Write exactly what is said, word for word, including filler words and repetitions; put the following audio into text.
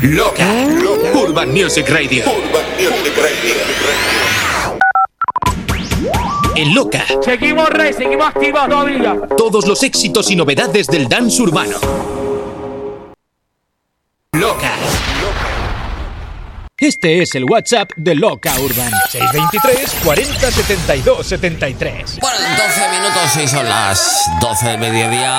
Loca. Loca. Urban Music Radio. Urban Music Radio. En Loca. Seguimos rey, seguimos activos todavía. Todos los éxitos y novedades del dance urbano. Loca. Este es el WhatsApp de Loca Urban. seis veintitrés, cuarenta, setenta y dos, setenta y tres. Bueno, doce minutos y son las doce del mediodía.